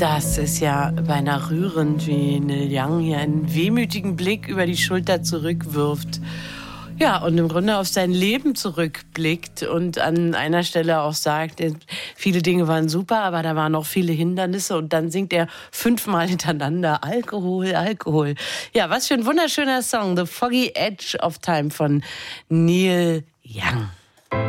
Das ist ja beinahe rührend, wie Neil Young hier einen wehmütigen Blick über die Schulter zurückwirft. Ja, und im Grunde auf sein Leben zurückblickt und an einer Stelle auch sagt, viele Dinge waren super, aber da waren auch viele Hindernisse. Und dann singt er 5-mal hintereinander Alkohol, Alkohol. Ja, was für ein wunderschöner Song, The Foggy Edge of Time von Neil Young.